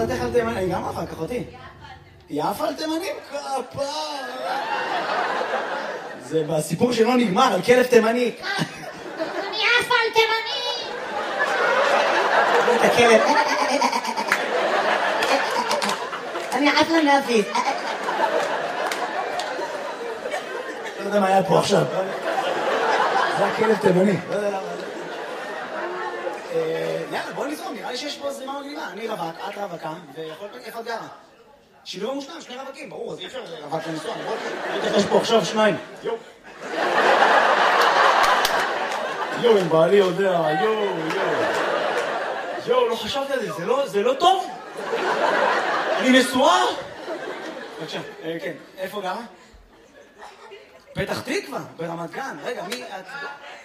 דעתך על תימנים? גם אחר כך אותי. יפה על תימנים? כפר. זה בסיפור שלא נגמר, על כלב תימני. אני יפה על תימני! את הכלב. אני עפה נאפית. לא יודע מה היה פה עכשיו. זה הכלב תימני. לא יודע למה. יאללה, בוא נזרום, נראה לי שיש פה זרימה מגניבה. אני רווק, את רווקה, ויכול להיות איפה את גרה. שילוב המושלם, שני רווקים, ברור, אז אי אפשר רווק לנסוע, נכון? יש פה עכשיו שניים. יואו, אם בעלי יודע, יואו, לא חשבתי על זה, זה לא טוב? אני נשואה? בבקשה, כן, איפה גרה? פתח תקווה, ברמת גן. רגע, מי את?